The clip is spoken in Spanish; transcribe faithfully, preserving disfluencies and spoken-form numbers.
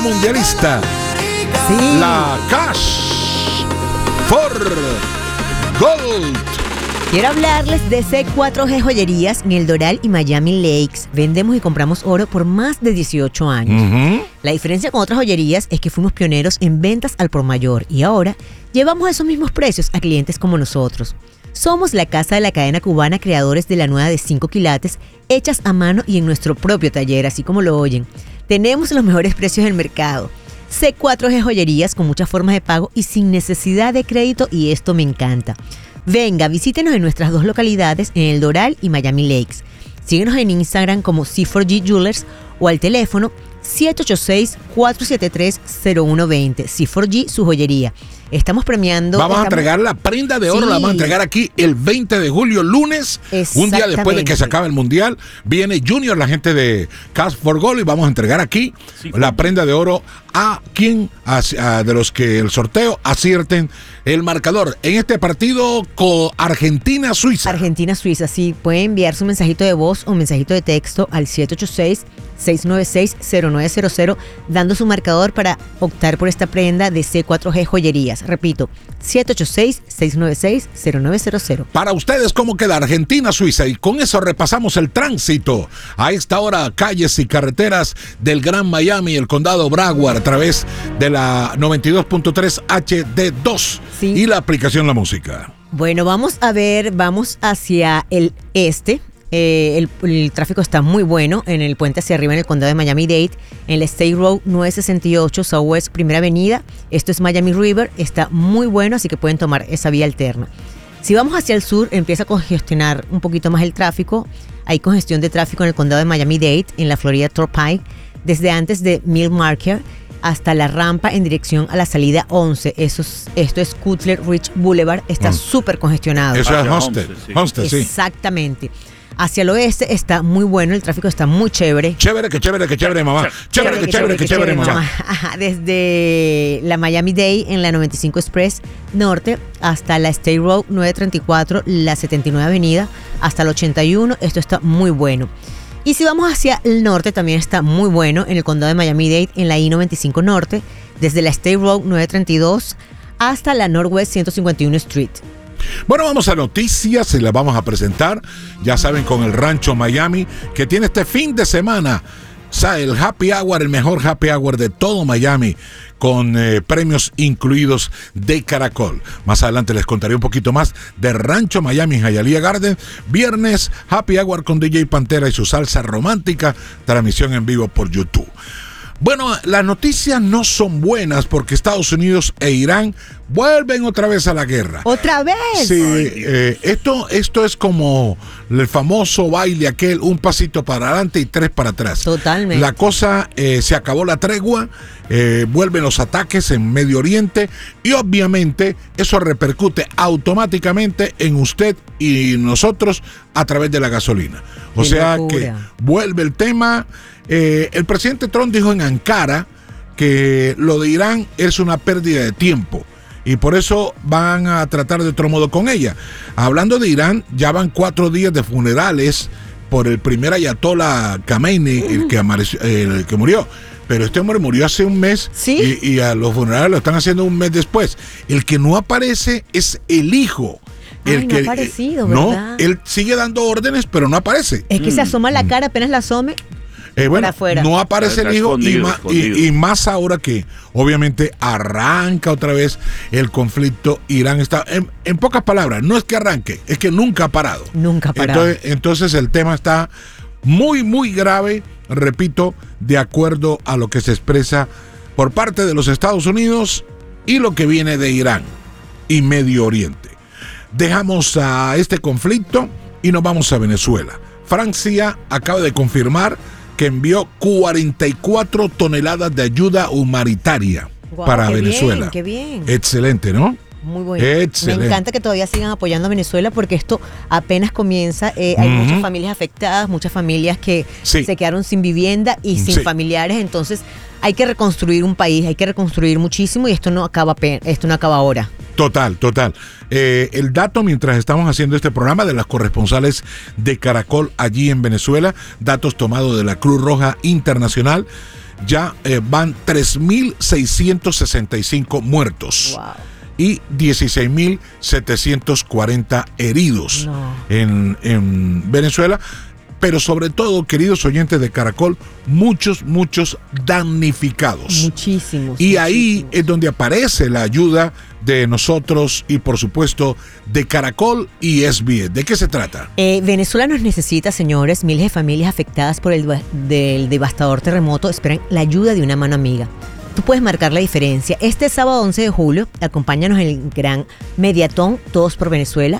mundialista. Sí. La Cash for Gold. Quiero hablarles de C cuatro G Joyerías en El Doral y Miami Lakes. Vendemos y compramos oro por más de dieciocho años. Uh-huh. La diferencia con otras joyerías es que fuimos pioneros en ventas al por mayor y ahora llevamos esos mismos precios a clientes como nosotros. Somos la casa de la cadena cubana, creadores de la nueva de cinco quilates, hechas a mano y en nuestro propio taller, así como lo oyen. Tenemos los mejores precios del mercado. C cuatro G Joyerías con muchas formas de pago y sin necesidad de crédito, y esto me encanta. Venga, visítenos en nuestras dos localidades, en El Doral y Miami Lakes. Síguenos en Instagram como C cuatro G Jewelers o al teléfono siete ocho seis, cuatro siete tres, cero uno dos cero. C cuatro G, su joyería. Estamos premiando... Vamos estamos... a entregar la prenda de oro, sí. La vamos a entregar aquí el veinte de julio, lunes, un día después de que se acabe el Mundial. Viene Junior, la gente de Cash for Gold, y vamos a entregar aquí sí, la prenda de oro a quien, a, a, de los que el sorteo acierten el marcador en este partido con Argentina-Suiza. Argentina-Suiza, sí. Puede enviar su mensajito de voz o mensajito de texto al siete ocho seis, seis nueve seis, cero nueve cero cero, dando su marcador para optar por esta prenda de C cuatro G Joyerías. Repito, siete ocho seis, seis nueve seis, cero nueve cero cero. Para ustedes, ¿cómo queda Argentina-Suiza? Y con eso repasamos el tránsito. A esta hora, calles y carreteras del Gran Miami, el condado Broward, a través de la noventa y dos punto tres H D dos sí. Y la aplicación La Música. Bueno, vamos a ver, vamos hacia el este. Eh, el, el tráfico está muy bueno en el puente hacia arriba en el condado de Miami-Dade, en el State Road nueve sesenta y ocho Southwest Primera Avenida. Esto es Miami River, está muy bueno, así que pueden tomar esa vía alterna. Si vamos hacia el sur, empieza a congestionar un poquito más el tráfico. Hay congestión de tráfico en el condado de Miami-Dade, en la Florida Turnpike, desde antes de Mill Marker hasta la rampa en dirección a la salida once. Eso es, esto es Cutler Ridge Boulevard, está súper mm. congestionado. Eso es Homestead, sí. Homestead, sí. Exactamente. Hacia el oeste está muy bueno, el tráfico está muy chévere. Chévere, que chévere, que chévere, mamá. Chévere, que chévere, que chévere, mamá. Ajá, desde la Miami-Dade en la noventa y cinco Express Norte hasta la State Road nueve treinta y cuatro, la setenta y nueve Avenida, hasta el ochenta y uno, esto está muy bueno. Y si vamos hacia el norte, también está muy bueno en el condado de Miami-Dade, en la I noventa y cinco Norte, desde la State Road nueve treinta y dos hasta la Northwest ciento cincuenta y uno Street. Bueno, vamos a noticias, se las vamos a presentar, ya saben, con el Rancho Miami, que tiene este fin de semana, o sea, el Happy Hour, el mejor Happy Hour de todo Miami, con eh, premios incluidos de Caracol. Más adelante les contaré un poquito más de Rancho Miami en Hialeah Garden. Viernes, Happy Hour con D J Pantera y su salsa romántica, transmisión en vivo por YouTube. Bueno, las noticias no son buenas porque Estados Unidos e Irán vuelven otra vez a la guerra. ¿Otra vez? Sí, eh, esto, esto es como el famoso baile aquel, un pasito para adelante y tres para atrás. Totalmente. La cosa, eh, se acabó la tregua, eh, vuelven los ataques en Medio Oriente y obviamente eso repercute automáticamente en usted y nosotros a través de la gasolina. O Qué sea locura. que vuelve el tema. Eh, el presidente Trump dijo en Ankara que lo de Irán es una pérdida de tiempo y por eso van a tratar de otro modo con ella. Hablando de Irán, ya van cuatro días de funerales por el primer ayatollah Khamenei, el que, amareció, el que murió. Pero este hombre murió hace un mes. ¿Sí? y, y a los funerales lo están haciendo un mes después. El que no aparece es el hijo. El Ay, que, no ha aparecido, no, ¿verdad? él sigue dando órdenes, pero no aparece. Es que mm. se asoma la cara, apenas la asome. Eh, bueno, afuera. no aparece el hijo y más, y, y más ahora que obviamente arranca otra vez el conflicto. Irán está, en, en pocas palabras, no es que arranque, es que nunca ha parado. Nunca ha parado. Entonces, entonces el tema está muy, muy grave, repito, de acuerdo a lo que se expresa por parte de los Estados Unidos y lo que viene de Irán y Medio Oriente. Dejamos a este conflicto y nos vamos a Venezuela. Francia acaba de confirmar que envió cuarenta y cuatro toneladas de ayuda humanitaria wow, para qué Venezuela. Bien, qué bien. Excelente, ¿no? Muy bueno. Excelente. Me encanta que todavía sigan apoyando a Venezuela porque esto apenas comienza. Eh, hay uh-huh. muchas familias afectadas, muchas familias que sí. se quedaron sin vivienda y sin sí. familiares. Entonces hay que reconstruir un país, hay que reconstruir muchísimo y esto no acaba, esto no acaba ahora. Total, total. Eh, el dato, mientras estamos haciendo este programa, de las corresponsales de Caracol allí en Venezuela, datos tomados de la Cruz Roja Internacional, ya eh, van tres mil seiscientos sesenta y cinco muertos. Wow. Y dieciséis mil setecientos cuarenta heridos No. en, en Venezuela. Pero sobre todo, queridos oyentes de Caracol, muchos, muchos damnificados. Muchísimos. Y ahí muchísimos. es donde aparece la ayuda de nosotros y, por supuesto, de Caracol y S B S. ¿De qué se trata? Eh, Venezuela nos necesita, señores. Miles de familias afectadas por el del devastador terremoto esperan la ayuda de una mano amiga. Tú puedes marcar la diferencia. Este sábado once de julio, acompáñanos en el gran Mediatón Todos por Venezuela,